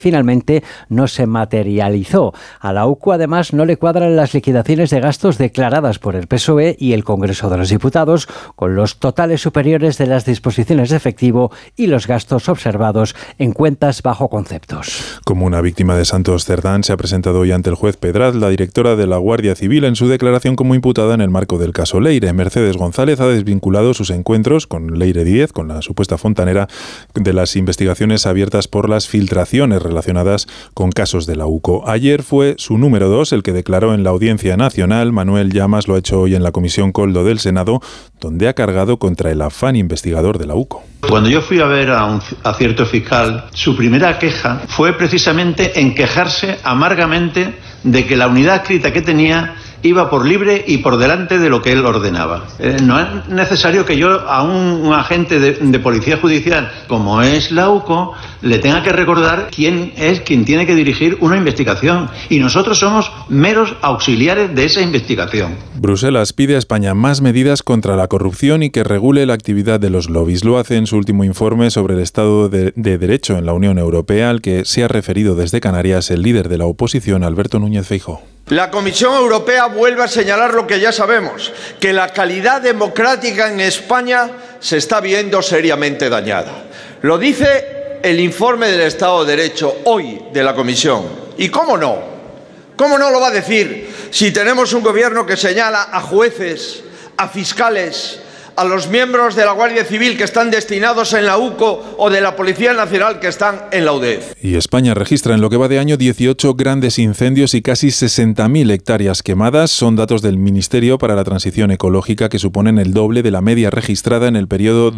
finalmente no se materializó. A la UCO, además, no le cuadran las liquidaciones de gastos declaradas por el PSOE y el Congreso de los Diputados, con los totales superiores de las disposiciones de efectivo y los gastos observados en cuentas bajo conceptos. Como una víctima de Santos Cerdán, se ha presentado hoy ante el juez Pedraz, la directora de la Guardia Civil, en su declaración como imputada en el marco del caso Leire. Mercedes González ha desvinculado sus encuentros con Leire Díez, con la supuesta fontanera, de las investigaciones abiertas por las filtraciones relacionadas con casos de la UCO. Ayer fue su número 2 el que declaró en la Audiencia Nacional. Manuel Llamas lo ha hecho hoy en la Comisión Coldo del Senado, donde ha cargado contra el afán investigador de la UCO. Cuando yo fui a ver a cierto fiscal, su primera queja fue precisamente en quejarse amargamente de que la unidad adscrita que tenía iba por libre y por delante de lo que él ordenaba. No es necesario que yo a un agente de policía judicial, como es la UCO, le tenga que recordar quién es quien tiene que dirigir una investigación. Y nosotros somos meros auxiliares de esa investigación. Bruselas pide a España más medidas contra la corrupción y que regule la actividad de los lobbies. Lo hace en su último informe sobre el Estado de Derecho en la Unión Europea, al que se ha referido desde Canarias el líder de la oposición, Alberto Núñez Feijóo. La Comisión Europea vuelve a señalar lo que ya sabemos, que la calidad democrática en España se está viendo seriamente dañada. Lo dice el informe del Estado de Derecho hoy de la Comisión. ¿Y cómo no? ¿Cómo no lo va a decir si tenemos un gobierno que señala a jueces, a fiscales, a los miembros de la Guardia Civil que están destinados en la UCO o de la Policía Nacional que están en la UDEF? Y España registra en lo que va de año 18 grandes incendios y casi 60.000 hectáreas quemadas. Son datos del Ministerio para la Transición Ecológica, que suponen el doble de la media registrada en el periodo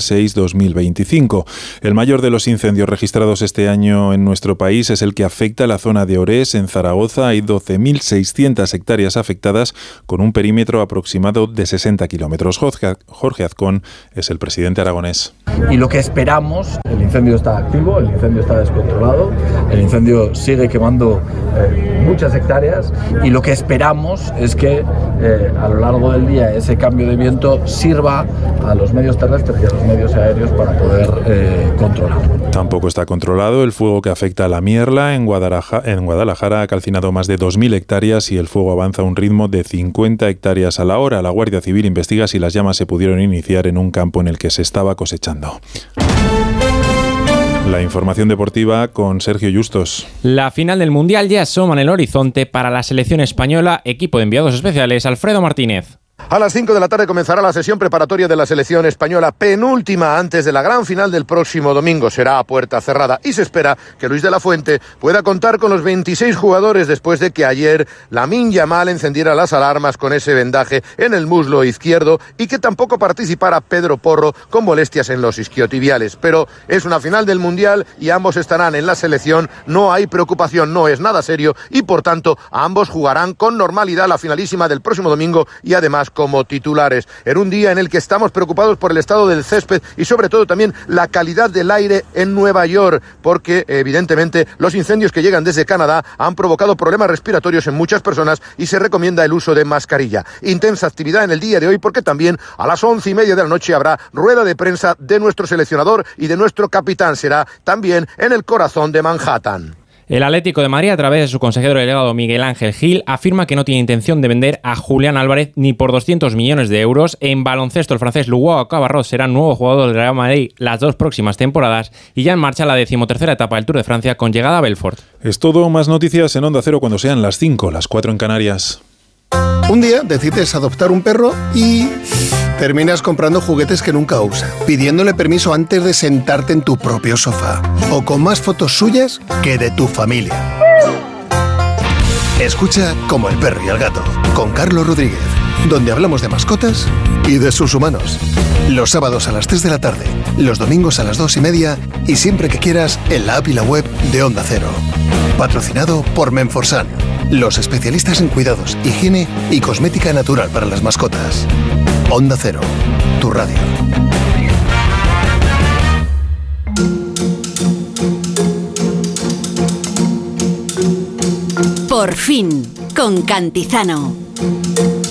2006-2025. El mayor de los incendios registrados este año en nuestro país es el que afecta a la zona de Orés, en Zaragoza. Hay 12.600 hectáreas afectadas, con un perímetro aproximado de 60 kilómetros. Jorge Azcón es el presidente aragonés. Y lo que esperamos, el incendio está activo, el incendio está descontrolado, el incendio sigue quemando muchas hectáreas, y lo que esperamos es que a lo largo del día ese cambio de viento sirva a los medios terrestres y a los medios aéreos para poder controlarlo. Tampoco está controlado el fuego que afecta a la Mierla. En Guadalajara ha calcinado más de 2.000 hectáreas y el fuego avanza a un ritmo de 50 hectáreas a la hora. La Guardia Civil investiga si las llamas se pudieron iniciar en un campo en el que se estaba cosechando. La información deportiva con Sergio Yustos. La final del Mundial ya asoma en el horizonte para la selección española. Equipo de enviados especiales, Alfredo Martínez. A las 5 de la tarde comenzará la sesión preparatoria de la selección española, penúltima antes de la gran final del próximo domingo. Será a puerta cerrada y se espera que Luis de la Fuente pueda contar con los 26 jugadores después de que ayer Lamine Yamal encendiera las alarmas con ese vendaje en el muslo izquierdo y que tampoco participara Pedro Porro con molestias en los isquiotibiales. Pero es una final del Mundial y ambos estarán en la selección. No hay preocupación, no es nada serio y por tanto ambos jugarán con normalidad la finalísima del próximo domingo y además como titulares, en un día en el que estamos preocupados por el estado del césped y sobre todo también la calidad del aire en Nueva York, porque evidentemente los incendios que llegan desde Canadá han provocado problemas respiratorios en muchas personas y se recomienda el uso de mascarilla. Intensa actividad en el día de hoy porque también a las 11:30 de la noche habrá rueda de prensa de nuestro seleccionador y de nuestro capitán. Será también en el corazón de Manhattan. El Atlético de Madrid, a través de su consejero delegado Miguel Ángel Gil, afirma que no tiene intención de vender a Julián Álvarez ni por 200 millones de euros. En baloncesto, el francés Lugo Cabarrós será nuevo jugador del Real Madrid las 2 próximas temporadas y ya en marcha la 13ª etapa del Tour de Francia con llegada a Belfort. Es todo, más noticias en Onda Cero cuando sean las 5, las 4 en Canarias. Un día decides adoptar un perro y terminas comprando juguetes que nunca usa, pidiéndole permiso antes de sentarte en tu propio sofá o con más fotos suyas que de tu familia. Escucha Como el perro y el gato, con Carlos Rodríguez, donde hablamos de mascotas y de sus humanos. Los sábados a las 3 de la tarde, los domingos a las 2:30 y siempre que quieras en la app y la web de Onda Cero. Patrocinado por Menforsan, los especialistas en cuidados, higiene y cosmética natural para las mascotas. Onda Cero, tu radio. Por fin, con Cantizano.